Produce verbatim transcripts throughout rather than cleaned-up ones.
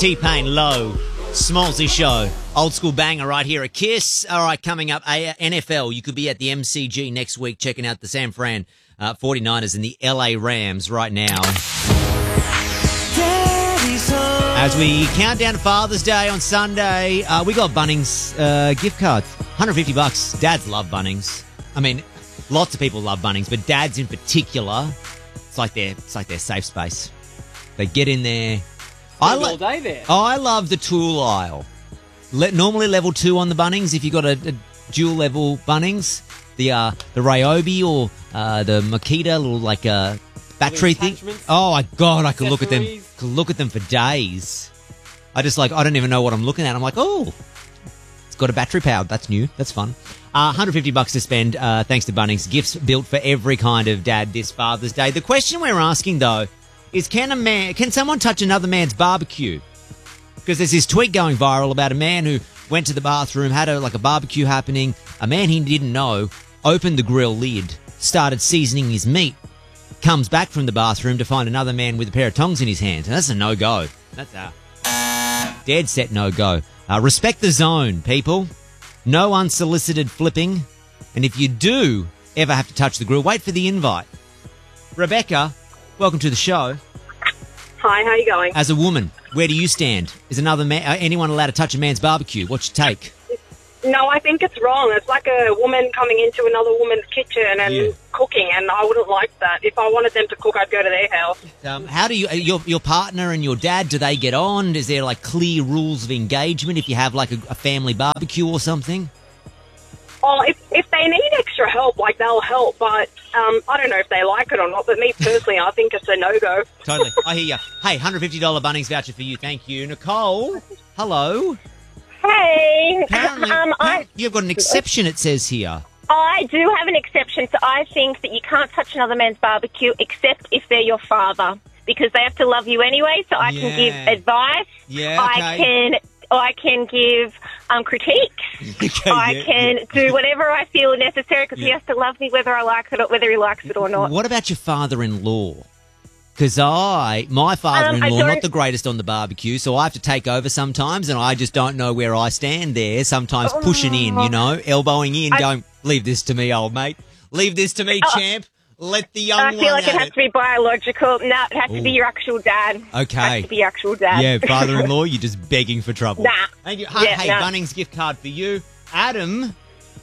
T-Pain, Low, Smallsy Show. Old school banger right here at Kiss. All right, coming up, N F L. You could be at the M C G next week checking out the San Fran uh, forty-niners and the L A Rams right now. As we count down to Father's Day on Sunday, uh, we got Bunnings uh, gift cards. one hundred fifty bucks. Dads love Bunnings. I mean, lots of people love Bunnings, but dads in particular, it's like their, it's like their safe space. They get in there. I all day there. Oh, I love the tool aisle. Le- normally level two on the Bunnings. If you got a, a dual level Bunnings, the uh, the Ryobi or uh, the Makita little like uh, battery thing. Oh my God, I could look at them. Could look at them for days. I just like I don't even know what I'm looking at. I'm like, oh, it's got a battery powered. That's new. That's fun. Uh, one hundred fifty bucks to spend. Uh, thanks to Bunnings. Gifts built for every kind of dad this Father's Day. The question we're asking though is, can a man, can someone touch another man's barbecue? Because there's this tweet going viral about a man who went to the bathroom, had a, like a barbecue happening. A man he didn't know opened the grill lid, started seasoning his meat, comes back from the bathroom to find another man with a pair of tongs in his hand. And that's a no-go. That's a dead set no-go. Uh, respect the zone, people. No unsolicited flipping. And if you do ever have to touch the grill, wait for the invite. Rebecca, welcome to the show. Hi, how you going? As a woman, where do you stand? Is another man, uh, anyone allowed to touch a man's barbecue? What's your take? No, I think it's wrong. It's like a woman coming into another woman's kitchen and Yeah. cooking, and I wouldn't like that. If I wanted them to cook, I'd go to their house. Um, how do you, uh, your your partner and your dad, do they get on? Is there like clear rules of engagement if you have like a, a family barbecue or something? Oh, if if they need extra help, like they'll help, but um, I don't know if they like it or not. But me personally, I think it's a no-go. Totally. I hear you. Hey, one hundred fifty dollars Bunnings voucher for you. Thank you. Nicole, hello. Hey, Apparently, um, I, you've got an exception, it says here. I do have an exception. So I think that you can't touch another man's barbecue except if they're your father, because they have to love you anyway. So I Yeah. can give advice. Yeah, I okay. can. I can give um, critiques. Okay, I yeah, can yeah. do whatever I feel necessary because he Yeah. has to love me whether I like it or whether he likes it or not. What about your father-in-law? Because I, my father-in-law, Um, I don't- not the greatest on the barbecue, so I have to take over sometimes, and I just don't know where I stand there. Sometimes pushing in, you know, elbowing in, I- going, leave this to me, old mate. Leave this to me, Oh. champ. Let the young I one feel like it have has to be biological. No, it has to be Ooh. your actual dad. Okay. It has to be your actual dad. Yeah, father-in-law, you're just begging for trouble. Nah. Thank you. Hey, Yeah, hey nah. Bunnings gift card for you. Adam,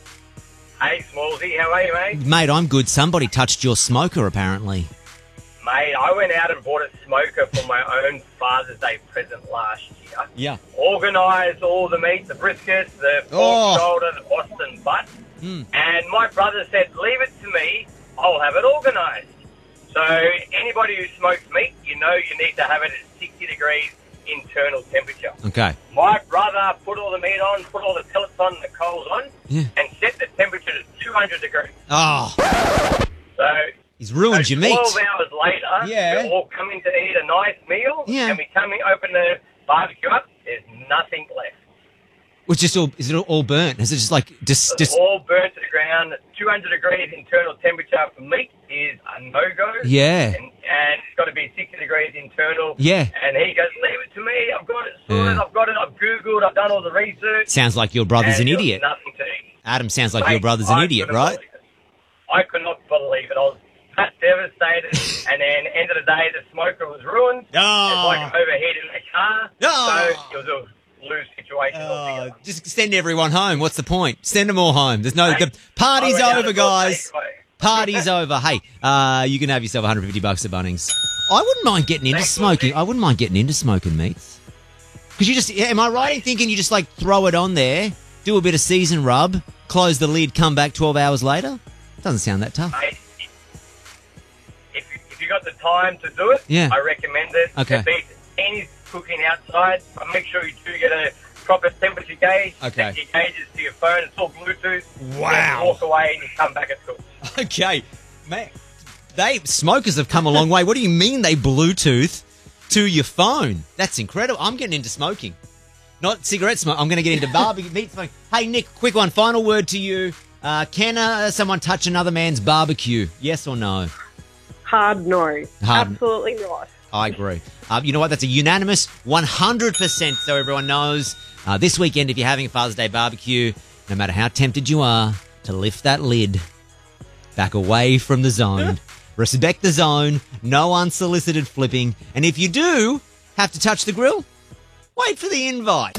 Hey, Smallsy, how are you, mate? mate, I'm good. Somebody touched your smoker, apparently. Mate, I went out and bought a smoker for my own Father's Day present last year. Yeah. Organised all the meat, the brisket, the pork Oh. shoulder, the Boston butt. Mm. And my brother said, leave it to me, I'll have it organised. So anybody who smokes meat, you know you need to have it at sixty degrees internal temperature. Okay. My brother put all the meat on, put all the pellets on, the coals on, Yeah. and set the temperature to two hundred degrees. Oh, So he's ruined So your meat. twelve hours later, Yeah. we're all coming to eat a nice meal, Yeah. and we come in, open the barbecue up, there's nothing left. Was just all, is it all burnt? Is it just like, just, It's just, all burnt to the ground. two hundred degrees internal temperature for meat is a no-go. yeah. And, and it's got to be sixty degrees internal. Yeah. And he goes, leave it to me, I've got it sorted, Yeah. I've got it, I've Googled, I've done all the research. Sounds like your brother's and an there was idiot. nothing to eat. Adam sounds like Mate, your brother's an I idiot, couldn't right? believe it. I could not believe it. I was that devastated. And then, end of the day, the smoker was ruined. Oh. It's like overheated in the car. Oh. So it was a lose situation Oh, altogether. just send everyone home. What's the point? Send them all home. There's no, Mate, the party's I went out over, and bought guys. takeaway. Party's over. Hey, uh, you can have yourself one hundred fifty bucks at Bunnings. I wouldn't mind getting into Thanks, smoking. Willie. I wouldn't mind getting into smoking meats. Because you just, am I right in thinking you just like throw it on there, do a bit of season rub, close the lid, come back twelve hours later? Doesn't sound that tough. Mate, if, if you got the time to do it, Yeah. I recommend it. Okay. It beats any cooking outside. But make sure you do get a proper temperature gauge. Okay. Set your gauges to your phone. It's all Bluetooth. Wow. Then walk away and you come back at cool. Okay, man. They smokers have come a long way. What do you mean they Bluetooth to your phone? That's incredible. I'm getting into smoking, not cigarette smoke. I'm going to get into barbecue meat smoking. Hey Nick, quick one. Final word to you. Uh, can uh, someone touch another man's barbecue? Yes or no? Hard no. Hard. Absolutely not. I agree. Uh, you know what? That's a unanimous one hundred percent, so everyone knows. Uh, this weekend, if you're having a Father's Day barbecue, no matter how tempted you are to lift that lid back away from the zone, respect the zone, no unsolicited flipping, and if you do have to touch the grill, wait for the invite.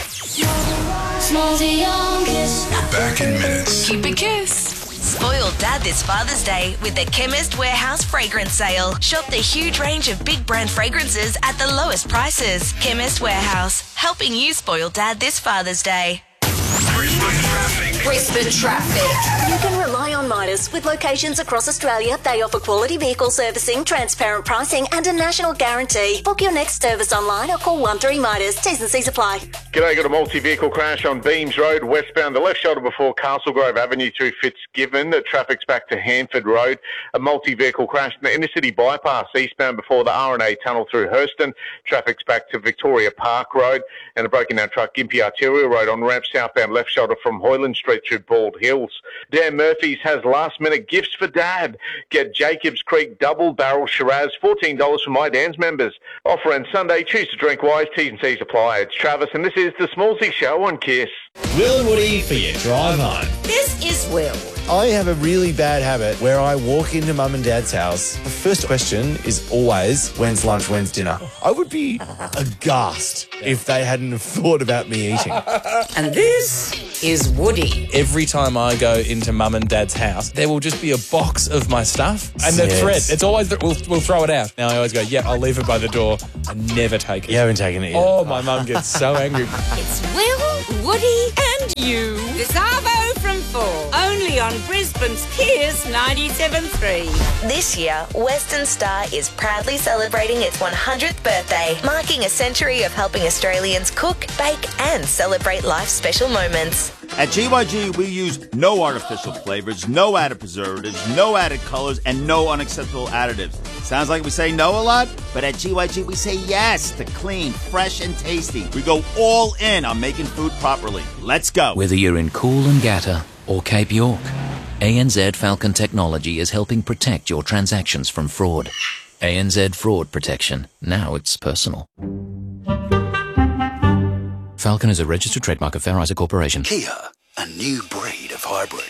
We're back in minutes. Keep it kiss. Spoil Dad this Father's Day with the Chemist Warehouse Fragrance Sale. Shop the huge range of big brand fragrances at the lowest prices. Chemist Warehouse, helping you spoil Dad this Father's Day. Brisbane traffic. Brisbane traffic. You can rely on Midas. With locations across Australia, they offer quality vehicle servicing, transparent pricing and a national guarantee. Book your next service online or call one three Midas. T's and C's apply. G'day, got a multi-vehicle crash on Beams Road, westbound, the left shoulder before Castle Grove Avenue through Fitzgibbon. The traffic's back to Hanford Road. A multi-vehicle crash in the inner-city bypass, eastbound before the R and A tunnel through Hurston. Traffic's back to Victoria Park Road. And a broken-down truck, Gympie Arterial Road on ramp southbound left shoulder from Hoyland Street through Bald Hills. Dan Murphy's has last-minute gifts for Dad. Get Jacobs Creek double-barrel Shiraz, fourteen dollars for My Dan's members. Offer ends Sunday. Choose to drink wise. T's and C's apply. It's Travis, and this is the Smallsy Show on Kiss. Will and Woody for your drive home. This is Will. I have a really bad habit where I walk into Mum and Dad's house. The first question is always, when's lunch, when's dinner? I would be aghast if they hadn't have thought about me eating. And this is Woody. Every time I go into Mum and Dad's house, there will just be a box of my stuff. And the Yes. thread, it's always, the, we'll, we'll throw it out. Now I always go, yeah, I'll leave it by the door. I never take it. You haven't taken it yet. Oh, my mum gets so angry. It's Will, Woody and you. This Arvo from four. Only on Brisbane's Kiss ninety-seven point three. This year, Western Star is proudly celebrating its one hundredth birthday, marking a century of helping Australians cook, bake and celebrate life's special moments. At G Y G, we use no artificial flavors, no added preservatives, no added colors, and no unacceptable additives. Sounds like we say no a lot, but at G Y G, we say yes to clean, fresh, and tasty. We go all in on making food properly. Let's go. Whether you're in Coolangatta or Cape York, A N Z Falcon Technology is helping protect your transactions from fraud. A N Z Fraud Protection. Now it's personal. Falcon is a registered trademark of Fair Isaac Corporation. Kia, a new breed of hybrid.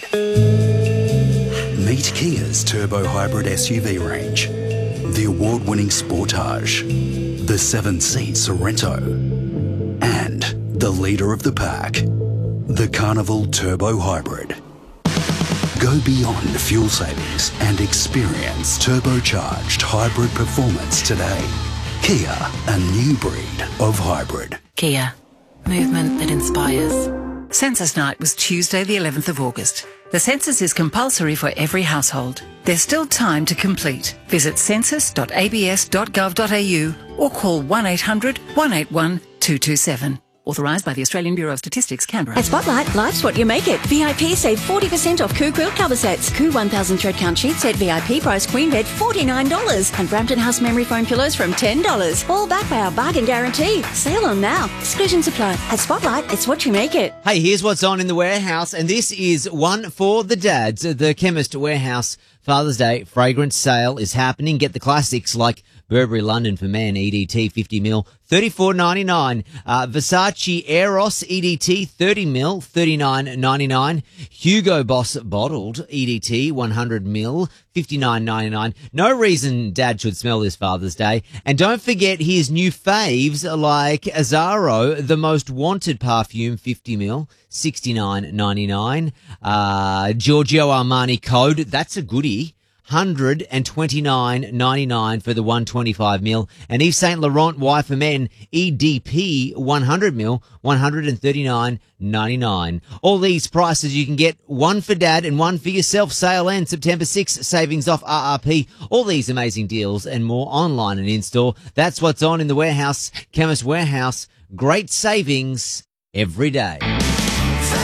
Meet Kia's turbo hybrid S U V range. The award-winning Sportage, the seven-seat Sorento, and the leader of the pack, the Carnival Turbo Hybrid. Go beyond fuel savings and experience turbocharged hybrid performance today. Kia, a new breed of hybrid. Kia, movement that inspires. Census Night was Tuesday the eleventh of August. The census is compulsory for every household. There's still time to complete. Visit census dot a b s dot gov dot a u or call one eight hundred, one eight one, two two seven. Authorised by the Australian Bureau of Statistics, Canberra. At Spotlight, life's what you make it. V I P save forty percent off Koo Quilt cover sets. Koo one thousand thread count sheet set V I P price queen bed forty-nine dollars. And Brampton House memory foam pillows from ten dollars. All backed by our bargain guarantee. Sale on now. Exclusions apply. At Spotlight, it's what you make it. Hey, here's what's on in the warehouse, and this is one for the dads. The Chemist Warehouse Father's Day fragrance sale is happening. Get the classics like Burberry London for Men E D T fifty mil, thirty-four ninety-nine. Uh, Versace Eros E D T thirty mil, thirty-nine ninety-nine. Hugo Boss Bottled E D T one hundred mil, fifty-nine ninety-nine. No reason Dad should smell this Father's Day. And don't forget his new faves like Azzaro, the Most Wanted perfume, fifty mil, sixty-nine ninety-nine. Uh, Giorgio Armani Code, that's a goodie. one hundred twenty-nine ninety-nine for the one twenty-five mil, and Yves Saint Laurent Y for Men E D P one hundred mil, one hundred thirty-nine ninety-nine. All these prices you can get one for Dad and one for yourself. Sale ends September sixth. Savings off R R P. All these amazing deals and more online and in store. That's what's on in the warehouse. Chemist Warehouse. Great savings every day.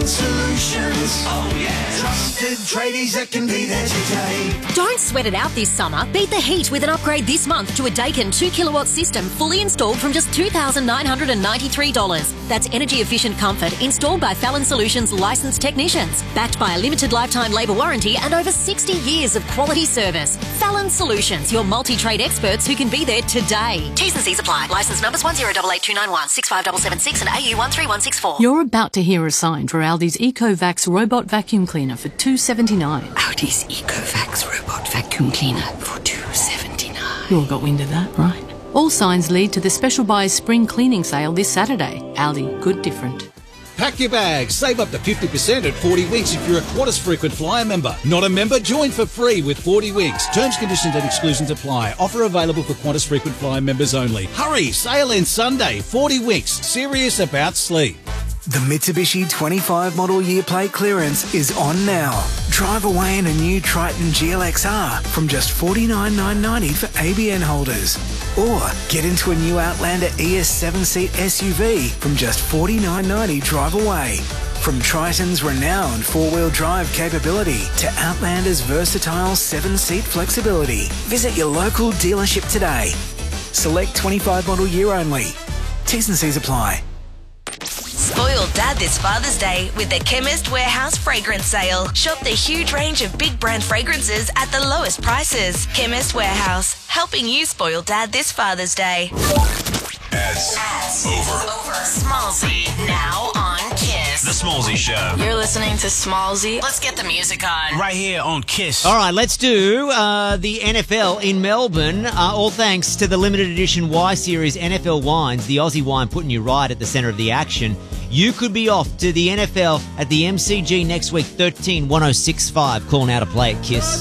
Fallon Solutions. Oh yeah. Trusted tradies that can be there today. Don't sweat it out this summer. Beat the heat with an upgrade this month to a Daikin two kilowatt system fully installed from just two thousand nine hundred ninety-three dollars. That's energy efficient comfort installed by Fallon Solutions licensed technicians, backed by a limited lifetime labour warranty and over sixty years of quality service. Fallon Solutions, your multi-trade experts who can be there today. T's and C's apply. Licence numbers one zero eight eight two nine one, six five seven seven six and A U one three one six four. You're about to hear a sign for Aldi's EcoVax robot vacuum cleaner for two dollars seventy-nine. Aldi's EcoVax robot vacuum cleaner for two dollars seventy-nine. You all got wind of that, right? All signs lead to the Special Buys Spring Cleaning Sale this Saturday. Aldi, good different. Pack your bags. Save up to fifty percent at forty Winks if you're a Qantas Frequent Flyer member. Not a member? Join for free with forty Winks. Terms, conditions and exclusions apply. Offer available for Qantas Frequent Flyer members only. Hurry! Sale ends Sunday. forty Winks. Serious about sleep. The Mitsubishi twenty-five model year plate clearance is on now. Drive away in a new Triton G L X R from just forty-nine thousand nine hundred ninety dollars for A B N holders. Or get into a new Outlander E S seven seat S U V from just forty-nine thousand nine hundred ninety dollars drive away. From Triton's renowned four-wheel drive capability to Outlander's versatile seven-seat flexibility. Visit your local dealership today. Select twenty-five model year only. T's and C's apply. Spoil Dad this Father's Day with the Chemist Warehouse Fragrance Sale. Shop the huge range of big brand fragrances at the lowest prices. Chemist Warehouse, helping you spoil Dad this Father's Day. Ads, Ads. Over. Over. Smallzy, now on Kiss. The Smallzy Show. You're listening to Smallzy. Let's get the music on. Right here on Kiss. All right, let's do uh, the N F L in Melbourne. Uh, all thanks to the limited edition Y Series N F L wines, the Aussie wine putting you right at the centre of the action. You could be off to the N F L at the M C G next week, thirteen one oh six five. Call now to play at Kiss.